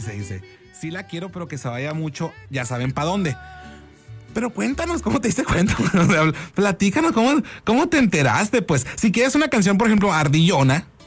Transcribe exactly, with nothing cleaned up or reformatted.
dice, dice, sí la quiero, pero que se vaya mucho, ya saben para dónde. Pero cuéntanos, ¿cómo te diste cuenta? Platícanos, ¿cómo, cómo te enteraste? Pues, si quieres una canción, por ejemplo, ardillona,